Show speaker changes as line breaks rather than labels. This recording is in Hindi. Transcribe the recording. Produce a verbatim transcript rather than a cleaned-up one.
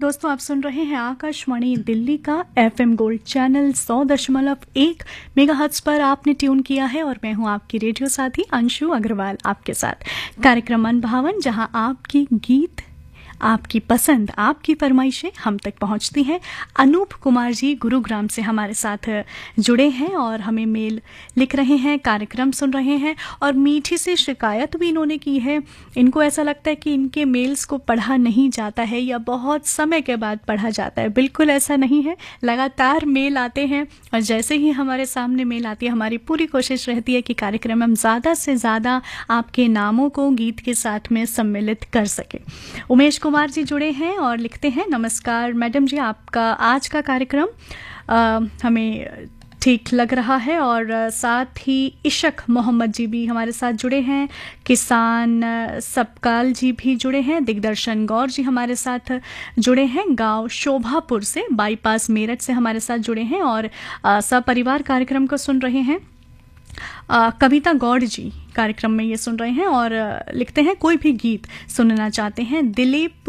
दोस्तों आप सुन रहे हैं आकाशवाणी दिल्ली का एफएम गोल्ड चैनल सौ दशमलव एक मेगाहर्ट्ज पर आपने ट्यून किया है और मैं हूं आपकी रेडियो साथी अंशु अग्रवाल आपके साथ कार्यक्रम मन भावन, जहां आपकी गीत, आपकी पसंद, आपकी फरमाइशें हम तक पहुंचती हैं। अनूप कुमार जी गुरुग्राम से हमारे साथ जुड़े हैं और हमें मेल लिख रहे हैं, कार्यक्रम सुन रहे हैं और मीठी सी शिकायत भी इन्होंने की है। इनको ऐसा लगता है कि इनके मेल्स को पढ़ा नहीं जाता है या बहुत समय के बाद पढ़ा जाता है। बिल्कुल ऐसा नहीं है, लगातार मेल आते हैं और जैसे ही हमारे सामने मेल आती है हमारी पूरी कोशिश रहती है कि कार्यक्रम में हम ज़्यादा से ज़्यादा आपके नामों को गीत के साथ में सम्मिलित कर सके। उमेश कुमार जी जुड़े हैं और लिखते हैं, नमस्कार मैडम जी, आपका आज का कार्यक्रम आ, हमें ठीक लग रहा है। और साथ ही इशक मोहम्मद जी भी हमारे साथ जुड़े हैं, किसान सबकाल जी भी जुड़े हैं, दिग्दर्शन गौर जी हमारे साथ जुड़े हैं, गांव शोभापुर से बाईपास मेरठ से हमारे साथ जुड़े हैं और सपरिवार कार्यक्रम को सुन रहे हैं। आ, कविता गौड़ जी कार्यक्रम में ये सुन रहे हैं और लिखते हैं, कोई भी गीत सुनना चाहते हैं दिलीप